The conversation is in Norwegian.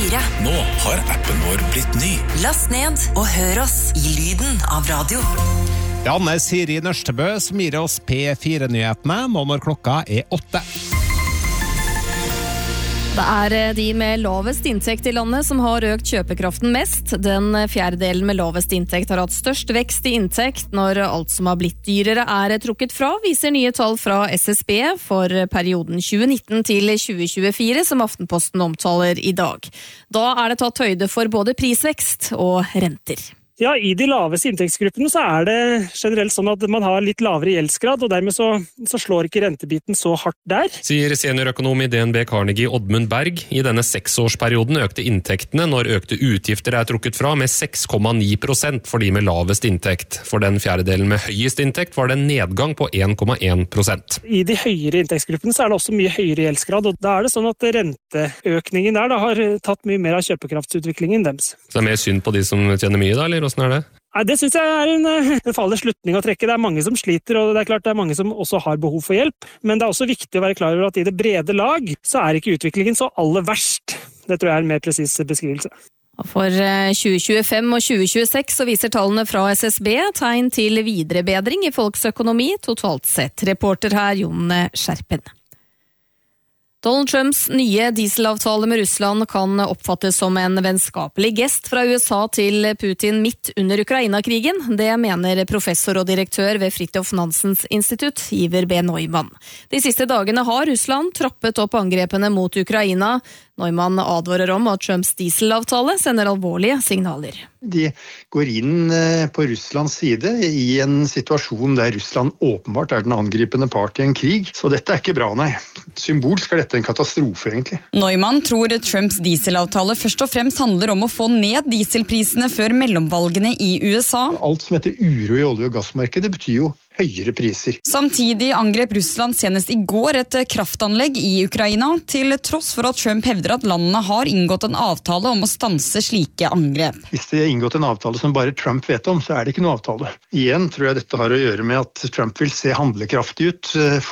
Radio 4. Nå har appen vår blitt ny. Last ned og hør oss i lyden av radio. Anne Siri Nørstebø som gir oss P4-nyhetene nå når klokka 8. Det de med lavest inntekt i landet som har økt kjøpekraften mest. Den fjerdedelen med lavest inntekt har hatt størst vekst i inntekt når alt som har blitt dyrere trukket fra, viser nye tall fra SSB for perioden 2019 til 2024 som Aftenposten omtaler i dag. Da det tatt høyde for både prisvekst og renter. Ja, i de laveste inntektsgruppene så det generelt sånn at man har litt lavere gjeldsgrad, og dermed så slår ikke rentebiten så hardt der. Sier seniorøkonom i DNB Carnegie Oddmund Berg. I denne 6-årsperioden økte inntektene når økte utgifter trukket fra med 6,9% for de med lavest inntekt. For den fjerdedelen med høyest inntekt var det en nedgang på 1,1%. I de høyere inntektsgruppene så det også mye høyere gjeldsgrad, og da det sånn at renteøkningen der har tatt mye mer av kjøpekraftsutviklingen deres. Så det mer synd på de som tjener mye da, eller hvordan det? Nei, det synes jeg en farlig slutning å trekke. Det mange som sliter, og det klart det mange som også har behov for hjelp. Men det også viktig å være klar over at i det brede lag så ikke utviklingen så aller verst. Det tror jeg en mer presis beskrivelse. For 2025 og 2026 så viser tallene fra SSB tegn til videre bedring i folks økonomi totalt sett. Reporter her, Jon Skjerpen. Donald Trumps nye dieselavtale med Russland kan oppfattes som en vennskapelig gest fra USA til Putin midt under Ukraina-krigen. Det mener professor og direktør ved Fridtjof Nansens institutt, Iver B. Neumann. De siste dagene har Russland trappet opp angrepene mot Ukraina. Neumann advarer om at Trumps dieselavtale sender alvorlige signaler. De går inn på Russlands side i en situasjon der Russland åpenbart den angripende part i en krig. Så dette ikke bra, nei. Symbolsk dette en katastrofe, egentlig. Neumann tror Trumps dieselavtale først og fremst handler om å få ned dieselprisene før mellomvalgene i USA. Alt som heter uro i olje- og gassmarkedet betyr jo høyere priser. Samtidig angrep Russland senest i går et kraftanlegg i Ukraina, til tross for at Trump hevder at landene har inngått en avtale om å stanse slike angrep. Hvis det inngått en avtale som bare Trump vet om, så det ikke noe avtale. Igjen tror jeg dette har å gjøre med at Trump vil se handlekraftig ut